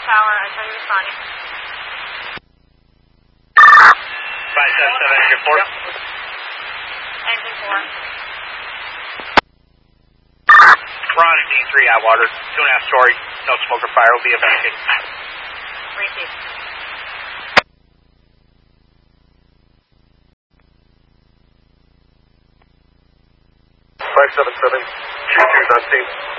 tower. I tell you responding. 577, engine 4. Engine 4. We're on a D3 hot water, 2.5 story, no smoke or fire, will be evacuated. Repeat. 577, Q2's on scene.